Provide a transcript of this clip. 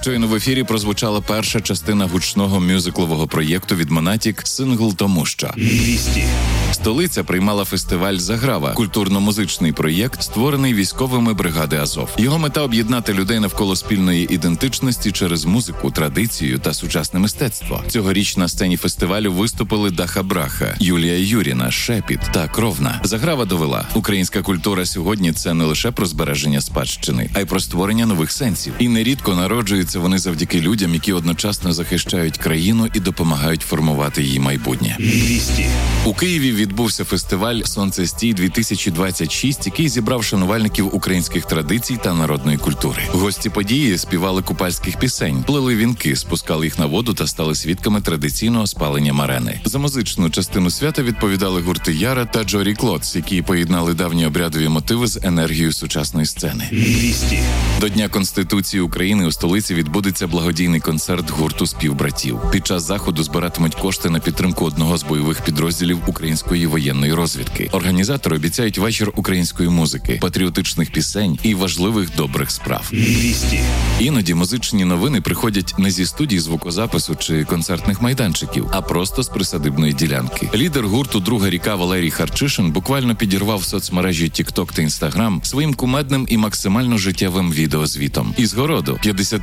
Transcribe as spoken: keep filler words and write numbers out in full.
Щойно в ефірі прозвучала перша частина гучного мюзиклового проєкту від Монатік «Сингл тому що». двісті. Столиця приймала фестиваль «Заграва» – культурно-музичний проєкт, створений військовими бригади Азов. Його мета – об'єднати людей навколо спільної ідентичності через музику, традицію та сучасне мистецтво. Цьогоріч на сцені фестивалю виступили Даха Браха, Юлія Юріна, Шепіт та Кровна. «Заграва» довела – українська культура сьогодні – це не лише про збереження спадщини, а й про створення нових сенсів. І нерідко народжуються вони завдяки людям, які одночасно захищають країну і допомагають формувати її майбутнє. двісті. У Києві відбувся фестиваль «Сонцестій-дві тисячі двадцять шість», який зібрав шанувальників українських традицій та народної культури. Гості події співали купальських пісень, плели вінки, спускали їх на воду та стали свідками традиційного спалення марени. За музичну частину свята відповідали гурти Яра та Джорі Клотс, які поєднали давні обрядові мотиви з енергією сучасної сцени. двісті. До Дня Конституції України у столиці відбудеться благодійний концерт гурту «Співбратів». Під час заходу збиратимуть кошти на підтримку одного з бойових підрозділів української воєнної розвідки. Організатори обіцяють вечір української музики, патріотичних пісень і важливих добрих справ. двісті. Іноді музичні новини приходять не зі студій звукозапису чи концертних майданчиків, а просто з присадибної ділянки. Лідер гурту «Друга ріка» Валерій Харчишин буквально підірвав соцмережі TikTok та Instagram своїм кумедним і максимально життєвим відеозвітом. Із городу